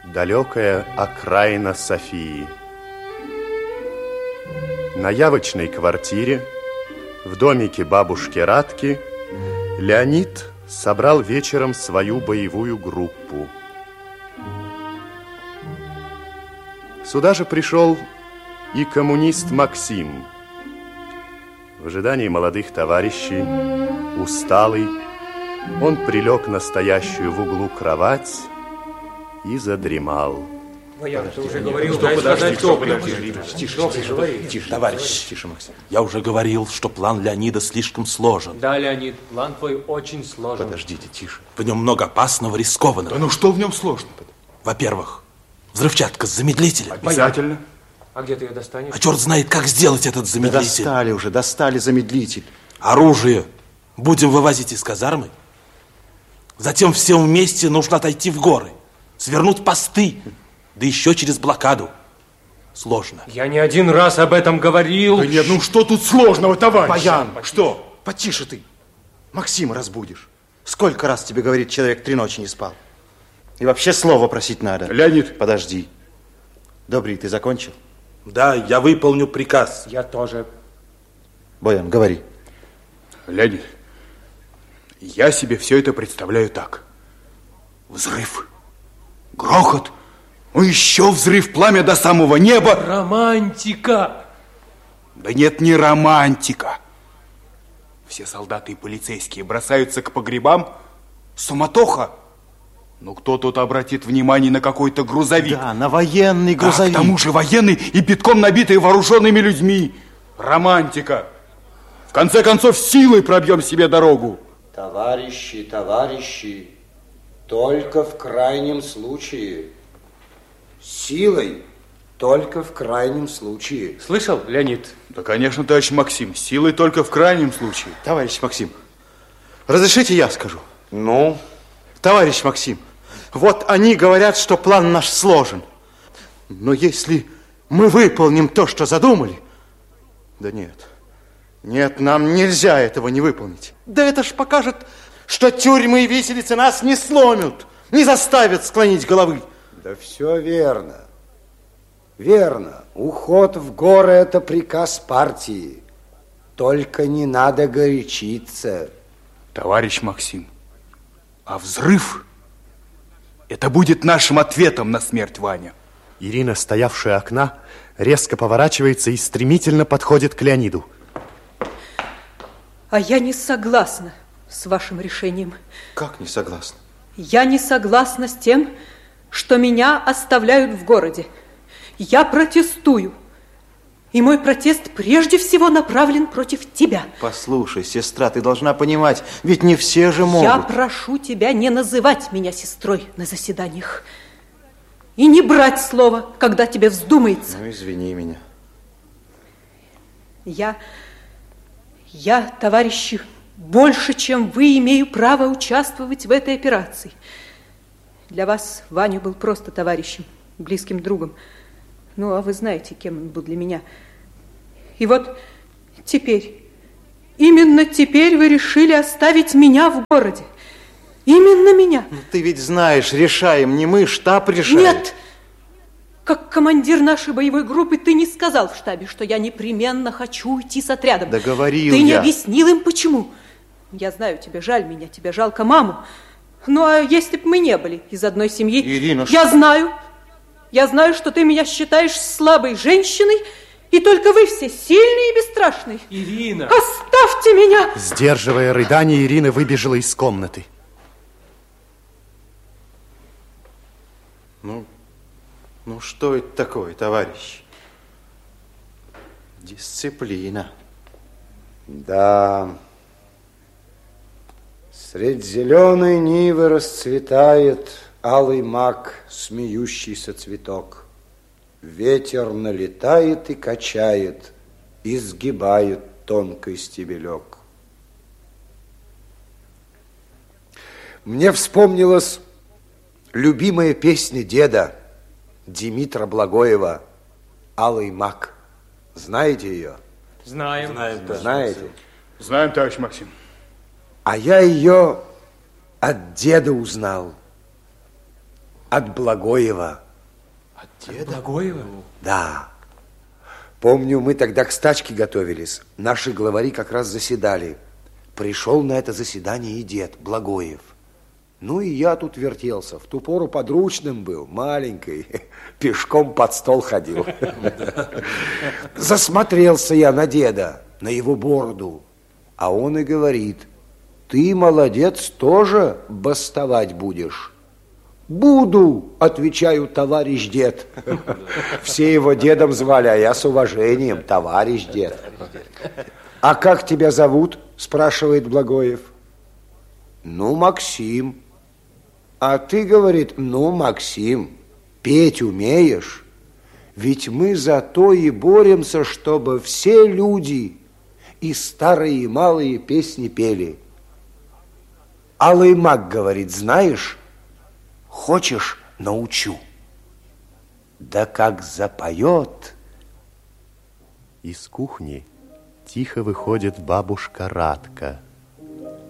Далекая окраина Софии. На явочной квартире в домике бабушки Радки Леонид собрал вечером свою боевую группу. Сюда же пришел и коммунист Максим. В ожидании молодых товарищей, усталый, он прилег на стоящую в углу кровать и задремал. Я уже говорил, подожди. Тише, товарищ. Тише, Максим. Я уже говорил, что план Леонида слишком сложен. Да, Леонид, план твой очень сложен. Подождите, тише. В нем много опасного, рискованного. Да ну что в нем сложного? Во-первых, взрывчатка с замедлителем. Обязательно. А где ты ее достанешь? А черт знает, как сделать этот замедлитель. Да достали замедлитель. Оружие будем вывозить из казармы. Затем всем вместе нужно отойти в горы, свернуть посты, да еще через блокаду. Сложно. Я не один раз об этом говорил. Да нет, ну что тут сложного, товарищ? Баян, что? Потише ты. Максима разбудишь. Сколько раз тебе говорит человек, 3 ночи не спал? И вообще слово просить надо. Леонид. Подожди. Добрый, ты закончил? Да, я выполню приказ. Я тоже. Боян, говори. Леонид, я себе все это представляю так. Взрыв, грохот, ну еще взрыв, пламя до самого неба. Романтика. Да нет, не романтика. Все солдаты и полицейские бросаются к погребам. Суматоха. Ну, кто тут обратит внимание на какой-то грузовик? Да, на военный грузовик. Да, к тому же военный и битком набитый вооруженными людьми. Романтика. В конце концов, силой пробьем себе дорогу. Товарищи, только в крайнем случае. Силой только в крайнем случае. Слышал, Леонид? Да, конечно, товарищ Максим, силой только в крайнем случае. Товарищ Максим, разрешите я скажу? Ну? Товарищ Максим, вот они говорят, что план наш сложен. Но если мы выполним то, что задумали... Да нет, нам нельзя этого не выполнить. Да это ж покажет, что тюрьмы и виселицы нас не сломят, не заставят склонить головы. Да все верно. Верно. Уход в горы – это приказ партии. Только не надо горячиться. Товарищ Максим, а взрыв – это будет нашим ответом на смерть Ваня. Ирина, стоявшая у окна, резко поворачивается и стремительно подходит к Леониду. А я не согласна с вашим решением. Как не согласна? Я не согласна с тем, что меня оставляют в городе. Я протестую. И мой протест прежде всего направлен против тебя. Послушай, сестра, ты должна понимать, ведь не все же могут. Я прошу тебя не называть меня сестрой на заседаниях. И не брать слово, когда тебе вздумается. Ну, извини меня. Я, товарищи, больше, чем вы, имею право участвовать в этой операции. Для вас Ваня был просто товарищем, близким другом. Ну, а вы знаете, кем он был для меня. И вот теперь, именно теперь вы решили оставить меня в городе. Именно меня. Ну, ты ведь знаешь, решаем не мы, штаб решает. Нет! Как командир нашей боевой группы ты не сказал в штабе, что я непременно хочу уйти с отрядом. Да говорил я. Ты не я. объяснил им, почему. Я знаю, тебе жаль меня, тебе жалко маму. Ну, а если бы мы не были из одной семьи... Ирина, Я знаю, что ты меня считаешь слабой женщиной, и только вы все сильные и бесстрашные. Ирина! Оставьте меня! Сдерживая рыдание, Ирина выбежала из комнаты. Ну, что это такое, товарищ? Дисциплина. Да. Средь зеленой нивы расцветает алый мак, смеющийся цветок. Ветер налетает и качает, изгибает тонкий стебелек. Мне вспомнилась любимая песня деда Димитра Благоева «Алый мак». Знаете ее? Знаем. Знаете? Знаем, товарищ Максим. А я ее от деда узнал. От Благоева. От деда? Благоева? Да. Помню, мы тогда к стачке готовились. Наши главари как раз заседали. Пришел на это заседание и дед Благоев. Ну и я тут вертелся. В ту пору подручным был, маленький. Пешком под стол ходил. Засмотрелся я на деда, на его бороду. А он и говорит: ты, молодец, тоже бастовать будешь. Буду, отвечаю, товарищ дед. Все его дедом звали, а я с уважением: товарищ дед. А как тебя зовут? Спрашивает Благоев. Ну, Максим. А ты, говорит, ну, Максим, петь умеешь? Ведь мы за то и боремся, чтобы все люди, и старые, и малые, песни пели. Алый мак, говорит, знаешь? Хочешь, научу. Да как запоет. Из кухни тихо выходит бабушка Радка.